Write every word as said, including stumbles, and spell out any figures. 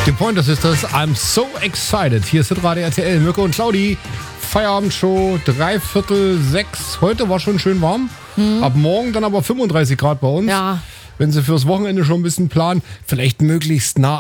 The Pointer Sisters, I'm so excited. Hier ist Radio R T L, Mirko und Claudi. Feierabendshow, dreiviertel sechs. Heute war schon schön warm. Hm. Ab morgen dann aber fünfunddreißig Grad bei uns. Ja. Wenn Sie fürs Wochenende schon ein bisschen planen, vielleicht möglichst nah